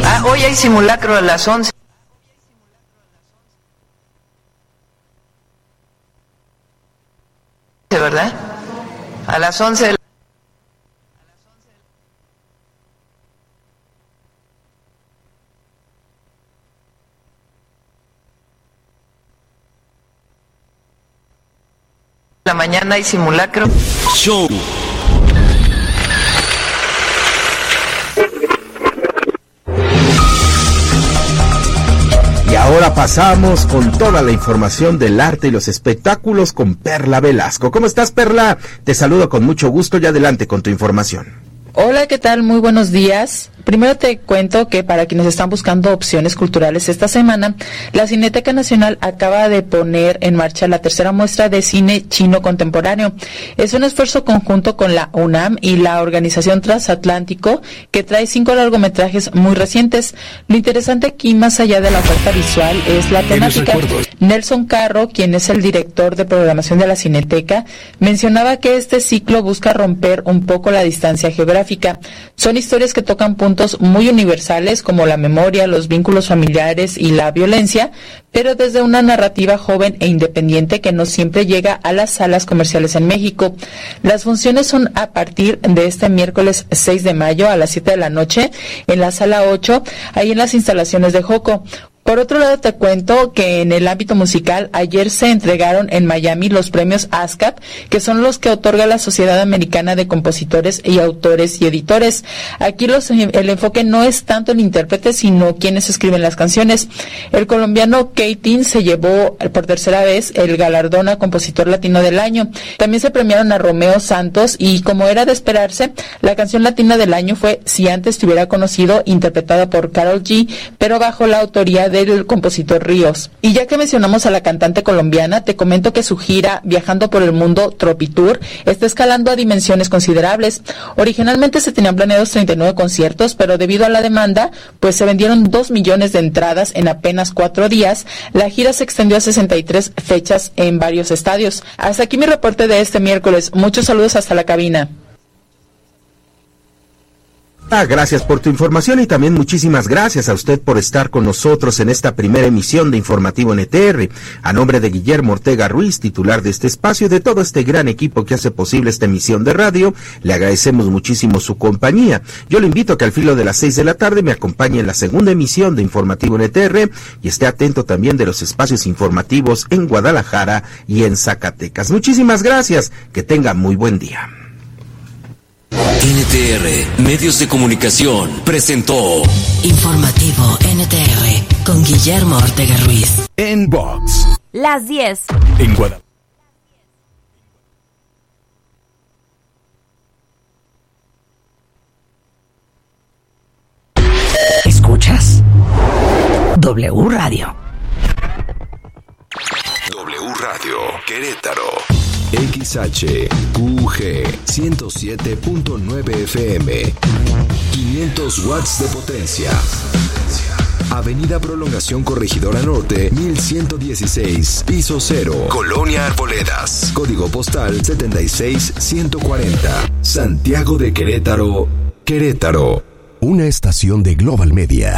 Hoy hay simulacro a las 11. ¿Verdad? A las 11 de la mañana hay simulacro. Show. Y ahora pasamos con toda la información del arte y los espectáculos con Perla Velasco. ¿Cómo estás, Perla? Te saludo con mucho gusto y adelante con tu información. Hola, ¿qué tal? Muy buenos días. Primero te cuento que para quienes están buscando opciones culturales esta semana, la Cineteca Nacional acaba de poner en marcha la tercera muestra de cine chino contemporáneo. Es un esfuerzo conjunto con la UNAM y la Organización Transatlántico que trae 5 largometrajes muy recientes. Lo interesante aquí, más allá de la oferta visual, es la temática. Nelson Carro, quien es el director de programación de la Cineteca, mencionaba que este ciclo busca romper un poco la distancia geográfica. Son historias que tocan puntos muy universales como la memoria, los vínculos familiares y la violencia, pero desde una narrativa joven e independiente que no siempre llega a las salas comerciales en México. Las funciones son a partir de este miércoles 6 de mayo a las 7 de la noche en la sala 8, ahí en las instalaciones de Joco. Por otro lado, te cuento que en el ámbito musical, ayer se entregaron en Miami los premios ASCAP, que son los que otorga la Sociedad Americana de Compositores y Autores y Editores. Aquí el enfoque no es tanto el intérprete, sino quienes escriben las canciones. El colombiano Keatin se llevó por tercera vez el galardón a Compositor Latino del Año. También se premiaron a Romeo Santos y, como era de esperarse, la canción latina del año fue Si antes te hubiera conocido, interpretada por Karol G, pero bajo la autoría del compositor Ríos. Y ya que mencionamos a la cantante colombiana, te comento que su gira Viajando por el Mundo Tropitour está escalando a dimensiones considerables. Originalmente se tenían planeados 39 conciertos, pero debido a la demanda, pues se vendieron 2 millones de entradas en apenas 4 días. La gira se extendió a 63 fechas en varios estadios. Hasta aquí mi reporte de este miércoles. Muchos saludos hasta la cabina. Gracias por tu información y también muchísimas gracias a usted por estar con nosotros en esta primera emisión de Informativo NTR. A nombre de Guillermo Ortega Ruiz, titular de este espacio y de todo este gran equipo que hace posible esta emisión de radio, le agradecemos muchísimo su compañía. Yo le invito a que al filo de las 6 de la tarde me acompañe en la segunda emisión de Informativo NTR y esté atento también de los espacios informativos en Guadalajara y en Zacatecas. Muchísimas gracias, que tenga muy buen día. NTR Medios de Comunicación presentó Informativo NTR con Guillermo Ortega Ruiz. En Box. Las 10. En Guadalajara. ¿Escuchas? W Radio. W Radio Querétaro. XHQG 107.9 FM. 500 watts de potencia. Avenida Prolongación Corregidora Norte, 1116, piso 0. Colonia Arboledas. Código postal 76140. Santiago de Querétaro, Querétaro. Una estación de Global Media.